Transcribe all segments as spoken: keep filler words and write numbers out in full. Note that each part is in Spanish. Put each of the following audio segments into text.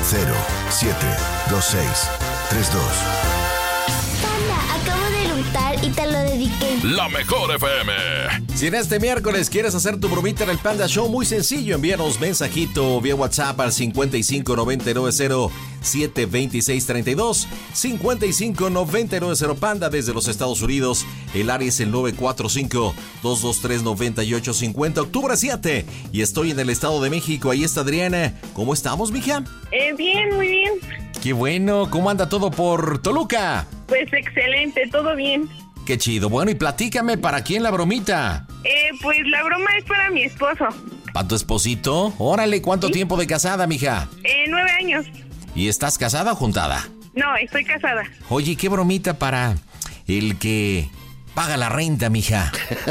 cero siete dos seis tres dos. Panda, acabo de eructar y te lo dediqué. La mejor F M. Si en este miércoles quieres hacer tu bromita en el Panda Show, muy sencillo, envíanos mensajito vía WhatsApp al cincuenta y cinco noventa y nueve cero siete veintiséis treinta y dos, cincuenta y cinco noventa y nueve cero Panda desde los Estados Unidos. El área es el nueve cuatro cinco, dos dos tres, nueve ocho cinco cero, octubre siete. Y estoy en el Estado de México, ahí está Adriana. ¿Cómo estamos, mija? Eh, bien, muy bien. Qué bueno, ¿cómo anda todo por Toluca? Pues excelente, todo bien. Qué chido. Bueno, y platícame, ¿para quién la bromita? Eh, pues la broma es para mi esposo. ¿Para tu esposito? Órale, ¿cuánto ¿Sí? tiempo de casada, mija? Eh, nueve años. ¿Y estás casada o juntada? No, estoy casada. Oye, ¿qué bromita para el que paga la renta, mija?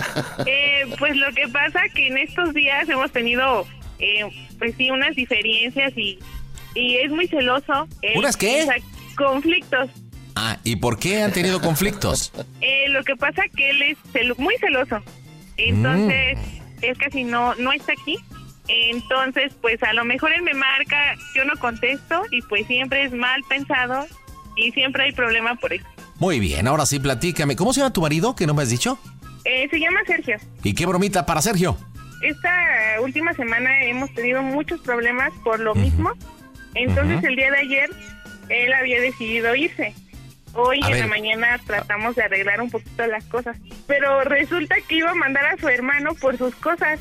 Eh, pues lo que pasa que en estos días hemos tenido, eh, pues sí, unas diferencias y, y es muy celoso. Eh, ¿Unas qué? O sea, conflictos. Ah, ¿y por qué han tenido conflictos? Eh, lo que pasa que él es cel- muy celoso. Entonces, mm. es casi no, no está aquí. Entonces, pues a lo mejor él me marca, yo no contesto y pues siempre es mal pensado y siempre hay problema por eso. Muy bien, ahora sí platícame. ¿Cómo se llama tu marido, que no me has dicho? Eh, se llama Sergio. ¿Y qué bromita para Sergio? Esta última semana hemos tenido muchos problemas por lo uh-huh. mismo. Entonces, uh-huh. el día de ayer, él había decidido irse. Hoy a en ver. la mañana tratamos de arreglar un poquito las cosas. Pero resulta que iba a mandar a su hermano por sus cosas.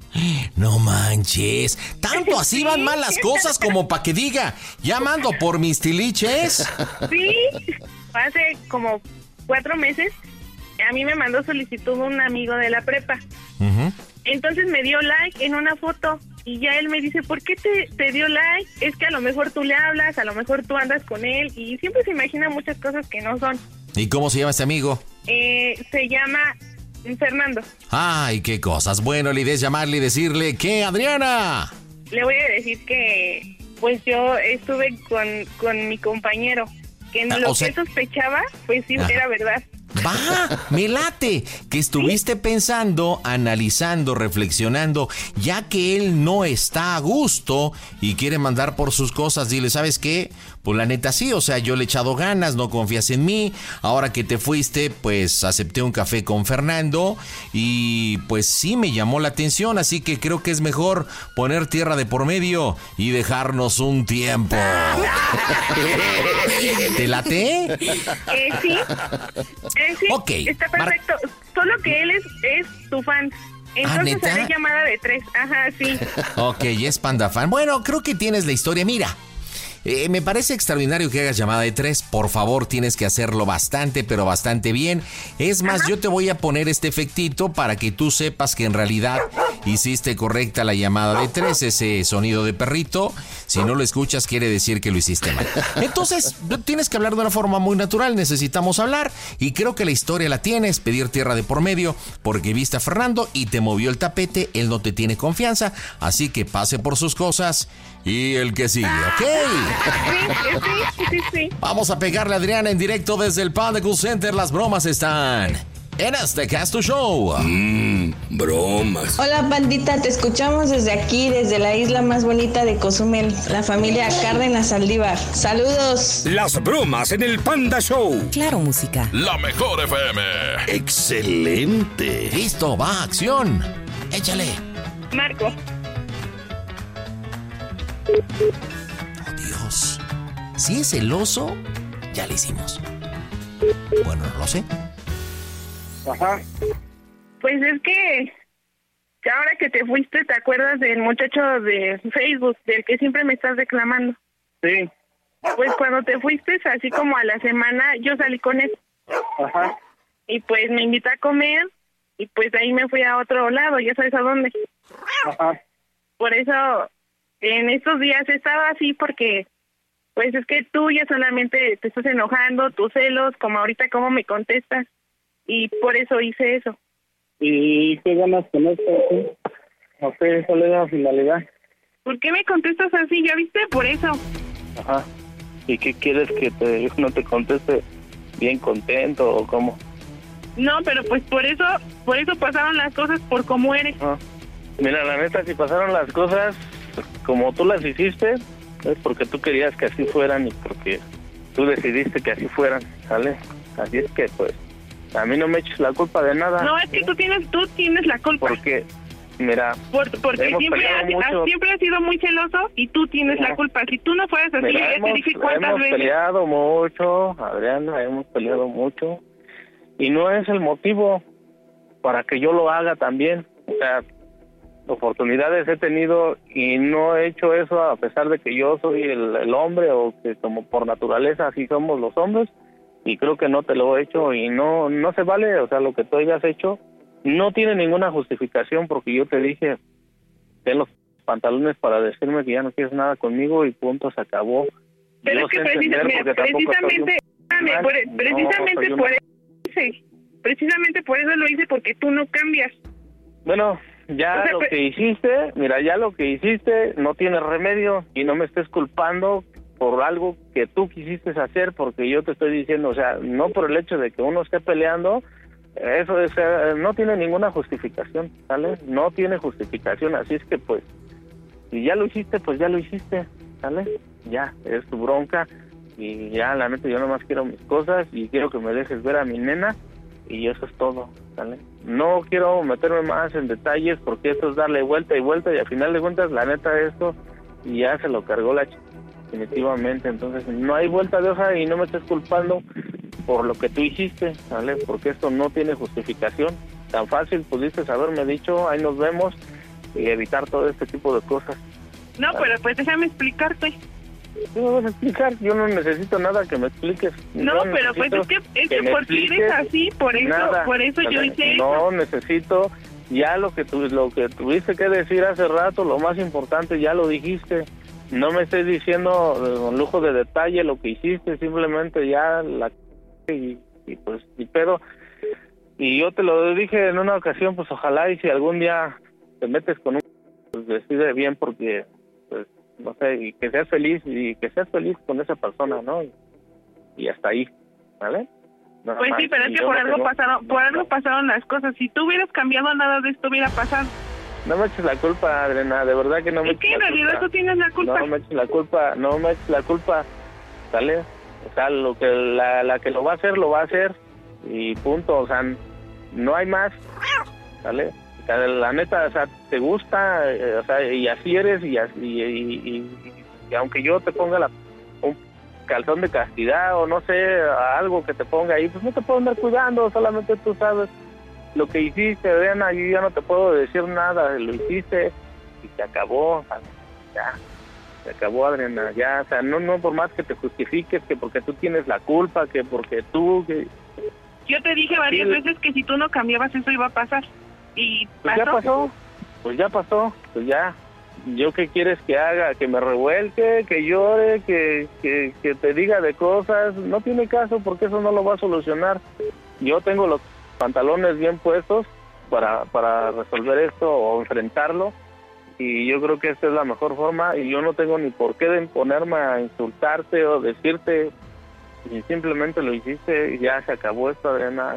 No manches, ¿tanto así van mal las cosas como para que diga, ya mando por mis tiliches? Sí, hace como cuatro meses a mí me mandó solicitud un amigo de la prepa. Uh-huh. Entonces me dio like en una foto y ya él me dice, ¿por qué te, te dio like? Es que a lo mejor tú le hablas, a lo mejor tú andas con él y siempre se imagina muchas cosas que no son. ¿Y cómo se llama este amigo? Eh, se llama Fernando. Ay, qué cosas. Bueno, la idea es llamarle y decirle, ¿qué, Adriana? Le voy a decir que, pues yo estuve con, con mi compañero, que en ah, lo que sea... sospechaba, pues sí, Ajá. era verdad. Va, me late, que estuviste ¿Sí? pensando, analizando, reflexionando, ya que él no está a gusto y quiere mandar por sus cosas, dile, ¿sabes qué? Pues la neta sí, o sea, yo le he echado ganas, no confías en mí, ahora que te fuiste, pues acepté un café con Fernando y pues sí me llamó la atención, así que creo que es mejor poner tierra de por medio y dejarnos un tiempo. ¿Te late? Eh, sí. Eh, sí, ok. Está perfecto. Mar... Solo que él es, es tu fan. Entonces ¿Ah, haré llamada de tres. Ajá, sí. Ok, es Panda fan. Bueno, creo que tienes la historia. Mira, eh, me parece extraordinario que hagas llamada de tres. Por favor, tienes que hacerlo bastante, pero bastante bien. Es más, Ajá. yo te voy a poner este efectito para que tú sepas que en realidad hiciste correcta la llamada de tres. Ese sonido de perrito, si no lo escuchas, quiere decir que lo hiciste mal. Entonces, tienes que hablar de una forma muy natural. Necesitamos hablar y creo que la historia la tienes. Pedir tierra de por medio porque viste a Fernando y te movió el tapete. Él no te tiene confianza, así que pase por sus cosas y el que sigue, ¿ok? Sí, sí, sí, sí. Vamos a pegarle a Adriana en directo desde el Panda Cool Center. Las bromas están en este Casto Show. Mmm, bromas. Hola, pandita, te escuchamos desde aquí, desde la isla más bonita de Cozumel, la familia Cárdenas Saldívar. Saludos. Las bromas en el Panda Show. Claro, música. La mejor F M. Excelente. Listo, va, acción. Échale. Marco. Oh, Dios. Si es celoso, ya le hicimos. Bueno, no lo sé. Ajá. Pues es que ahora que te fuiste, ¿te acuerdas del muchacho de Facebook, del que siempre me estás reclamando? Sí. Pues cuando te fuiste, así como a la semana, yo salí con él. Ajá. Y pues me invitó a comer y pues ahí me fui a otro lado, ya sabes a dónde. Ajá. Por eso en estos días he estado así porque pues es que tú ya solamente te estás enojando, tus celos, como ahorita cómo me contestas. Y por eso hice eso. ¿Y qué ganas con esto? ¿Sí? No sé, ¿cuál es la finalidad? ¿Por qué me contestas así? ¿Ya viste? Por eso. Ajá. ¿Y qué quieres que te no te conteste bien contento o cómo? No, pero pues por eso, por eso pasaron las cosas por cómo eres. Ah. Mira, la neta, si pasaron las cosas como tú las hiciste, Es porque tú querías que así fueran y porque tú decidiste que así fueran, ¿sale? Así es que, pues, a mí no me eches la culpa de nada. No, es que tú tienes, tú tienes la culpa. Porque, mira, Por, porque siempre has, has, siempre has sido muy celoso y tú tienes no. la culpa. Si tú no fueras así, mira, ya hemos, te dije cuántas hemos veces. Hemos peleado mucho, Adriana, hemos peleado mucho. Y no es el motivo para que yo lo haga también. O sea, oportunidades he tenido y no he hecho eso a pesar de que yo soy el, el hombre o que como por naturaleza así somos los hombres. Y creo que no te lo he hecho y no no se vale. O sea, lo que tú hayas hecho no tiene ninguna justificación porque yo te dije, ten los pantalones para decirme que ya no quieres nada conmigo y punto, se acabó. Pero yo es que precisamente, precisamente, un... por, precisamente no, por eso hice, precisamente por eso lo hice, porque tú no cambias. Bueno, ya o sea, lo que hiciste, mira, ya lo que hiciste no tiene remedio y no me estés culpando por algo que tú quisiste hacer, porque yo te estoy diciendo, o sea, no por el hecho de que uno esté peleando, eso es, eh, no tiene ninguna justificación, ¿sale? No tiene justificación, así es que pues, si ya lo hiciste, pues ya lo hiciste, ¿sale? Ya, es tu bronca y ya, la neta, yo nomás quiero mis cosas y quiero que me dejes ver a mi nena y eso es todo, ¿sale? No quiero meterme más en detalles porque esto es darle vuelta y vuelta y al final de cuentas, la neta, esto ya se lo cargó la chica. Definitivamente, entonces no hay vuelta de hoja y no me estés culpando por lo que tú hiciste, ¿vale? Porque esto no tiene justificación. Tan fácil pudiste haberme dicho, ahí nos vemos y evitar todo este tipo de cosas. No, ¿vale? Pero pues déjame explicarte. ¿Qué me vas a explicar? Yo no necesito nada que me expliques. No, no pero pues es que, es que, que porque eres así, por eso, nada. por eso ¿vale? yo hice no eso. No necesito, ya lo que tu, lo que tuviste que decir hace rato, lo más importante ya lo dijiste. No me estés diciendo con lujo de detalle lo que hiciste, simplemente ya la y, y pues y pero y yo te lo dije en una ocasión, pues ojalá y si algún día te metes con un pues decide bien porque pues no sé, y que seas feliz y que seas feliz con esa persona, ¿no? Y, y hasta ahí, ¿vale? Nada pues sí, pero es que por algo tengo... pasaron, por algo pasaron las cosas. Si tú hubieras cambiado, nada de esto hubiera pasado. No me eches la culpa, Adriana, de verdad que no me eches la culpa. ¿Y qué? En realidad tú tienes la culpa. No me eches la culpa, no me eches la culpa, ¿sale? O sea, lo que la, la que lo va a hacer, lo va a hacer y punto, o sea, no hay más, ¿sale? O sea, la neta, o sea, te gusta, eh, o sea, y así eres y, así, y, y, y, y aunque yo te ponga la, un calzón de castidad o no sé, algo que te ponga ahí, pues no te puedo andar cuidando, solamente tú sabes lo que hiciste, Adriana, yo ya no te puedo decir nada, lo hiciste y se acabó, ya, se acabó, Adriana, ya, o sea, no, no por más que te justifiques, que porque tú tienes la culpa, que porque tú... Que... Yo te dije varias sí, veces que si tú no cambiabas eso iba a pasar, y pues pasó. ya pasó, pues ya pasó, pues ya, yo qué quieres que haga, que me revuelque, que llore, que, que, que te diga de cosas, no tiene caso porque eso no lo va a solucionar, yo tengo los pantalones bien puestos para para resolver esto o enfrentarlo y yo creo que esta es la mejor forma y yo no tengo ni por qué de ponerme a insultarte o decirte y simplemente lo hiciste y ya se acabó esto, Adriana,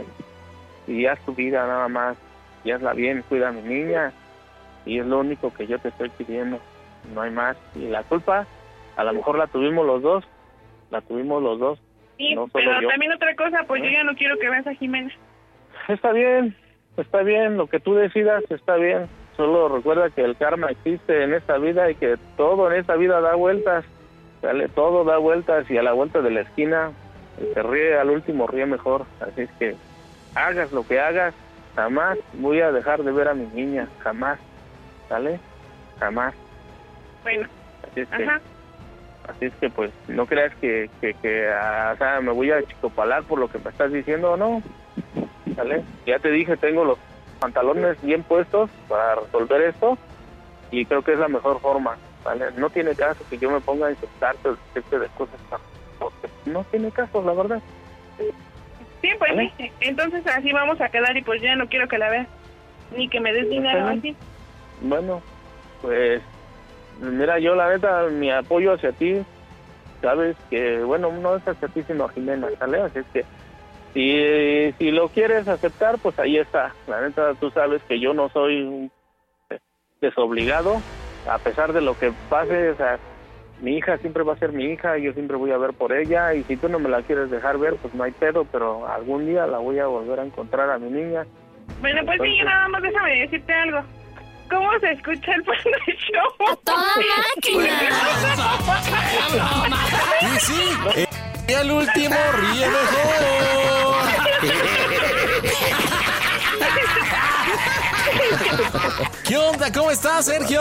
y, y ya es tu vida nada más, ya es la bien, cuida a mi niña y es lo único que yo te estoy pidiendo, no hay más y la culpa a lo mejor la tuvimos los dos, la tuvimos los dos. Sí, no pero yo. También otra cosa, pues ¿Eh? yo ya no quiero que veas a Jimena. Está bien, está bien, lo que tú decidas está bien. Solo recuerda que el karma existe en esta vida y que todo en esta vida da vueltas. ¿Vale? Todo da vueltas y a la vuelta de la esquina el que ríe al último ríe mejor. Así es que hagas lo que hagas, jamás voy a dejar de ver a mi niña, jamás. ¿Sale? Jamás. Bueno, así es que, ajá. Así es que pues no creas que, que, que o sea, me voy a chicopalar por lo que me estás diciendo, ¿no? ¿Vale? Ya te dije, tengo los pantalones bien puestos para resolver esto y creo que es la mejor forma, ¿vale? No tiene caso que yo me ponga a insultarte o decirte de cosas porque no tiene caso, la verdad. Sí, pues ¿vale? Sí. Entonces así vamos a quedar y pues ya no quiero que la veas ni que me des dinero así. Bueno, pues mira, yo la neta, mi apoyo hacia ti, sabes que, bueno, no es hacia ti sino a Jimena, ¿sale? Así es que Si, si lo quieres aceptar, pues ahí está. La neta, tú sabes que yo no soy un desobligado, a pesar de lo que pase, o sea, mi hija siempre va a ser mi hija, yo siempre voy a ver por ella, y si tú no me la quieres dejar ver, pues no hay pedo, pero algún día la voy a volver a encontrar a mi niña. Bueno, pues Entonces... sí, nada más déjame decirte algo. ¿Cómo se escucha el Panda Show? ¡A toda máquina! Sí, sí. Eh, el último ríe mejor. ¿Qué onda? ¿Cómo estás, Sergio?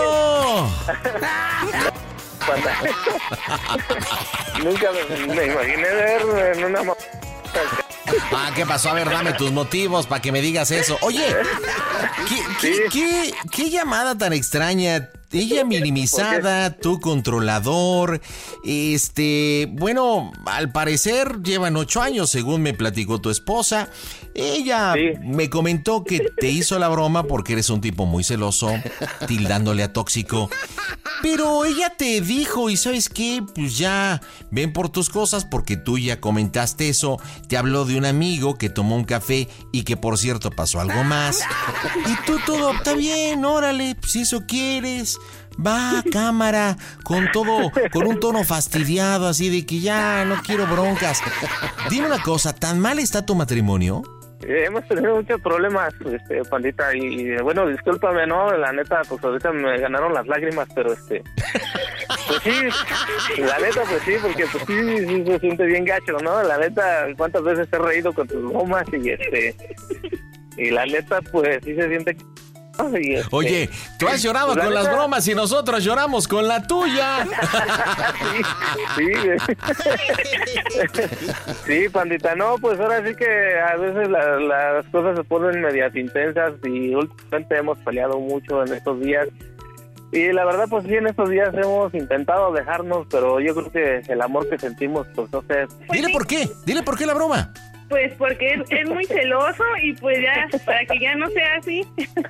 Nunca me, me imaginé ver en una... Ah, ¿qué pasó? A ver, dame tus motivos para que me digas eso. Oye, ¿qué, qué, qué, qué llamada tan extraña? Ella minimizada, tú controlador. Este, bueno, al parecer llevan ocho años, según me platicó tu esposa. Ella sí. me comentó que te hizo la broma porque eres un tipo muy celoso, tildándole a tóxico. Pero ella te dijo, ¿y sabes qué? Pues ya, ven por tus cosas porque tú ya comentaste eso. Te habló de un amigo que tomó un café y que, por cierto, pasó algo más. Y tú todo, está bien, órale, pues si eso quieres. Va, cámara, con todo, con un tono fastidiado, así de que ya no quiero broncas. Dime una cosa, ¿tan mal está tu matrimonio? Eh, hemos tenido muchos problemas, este, Pandita, y, y bueno, discúlpame, ¿no? La neta, pues ahorita me ganaron las lágrimas, pero este... Pues sí, la neta, pues sí, porque pues sí, sí se siente bien gacho, ¿no? La neta, ¿cuántas veces he reído con tus bromas? Y este... Y la neta, pues sí se siente... Y este, Oye, tú has llorado con neta... las bromas y nosotros lloramos con la tuya. Sí, sí. Sí, Pandita, no, pues ahora sí que a veces la, las cosas se ponen medias intensas y últimamente hemos peleado mucho en estos días. Y la verdad, pues sí, en estos días hemos intentado dejarnos, pero yo creo que el amor que sentimos, pues no sé. Dile por qué, dile por qué la broma. Pues porque es, es muy celoso y pues ya, para que ya no sea así.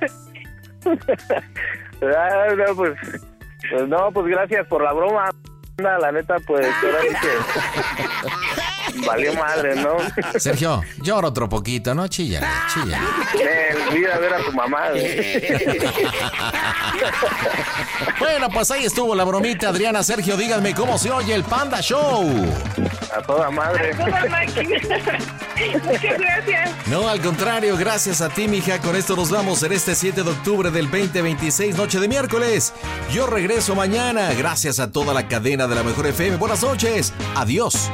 Ah, no, pues, pues no, pues gracias por la broma. La neta, pues ahora sí que valió madre, ¿no? Sergio, llora otro poquito, ¿no? Chilla, chilla. Eh, mira a ver a tu mamá. Bueno, pues ahí estuvo la bromita, Adriana. Sergio, díganme cómo se oye el Panda Show. A toda madre. A toda máquina. Muchas gracias. No, al contrario, gracias a ti, mija. Con esto nos vamos en este siete de octubre del veinte veintiséis, noche de miércoles. Yo regreso mañana. Gracias a toda la cadena de la Mejor F M. Buenas noches. Adiós.